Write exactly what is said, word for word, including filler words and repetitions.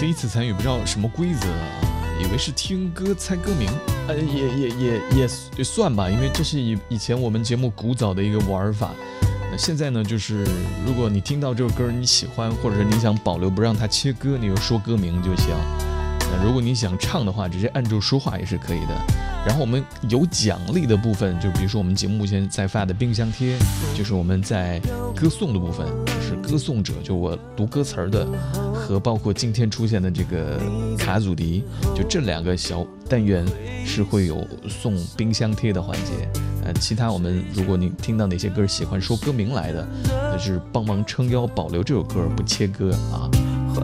第一次参与，不知道什么规则啊，以为是听歌猜歌名，呃，也也也也也算吧，因为这是以以前我们节目古早的一个玩法。那现在呢，就是如果你听到这首歌你喜欢，或者是你想保留不让它切歌，你就说歌名就行。那如果你想唱的话，直接按住说话也是可以的。然后我们有奖励的部分，就比如说我们节目目前在发的冰箱贴，就是我们在歌颂的部分，就是歌颂者，就我读歌词儿的，和包括今天出现的这个卡祖笛，就这两个小单元是会有送冰箱贴的环节。呃，其他我们如果你听到哪些歌喜欢说歌名来的，那就是帮忙撑腰保留这首歌不切歌啊。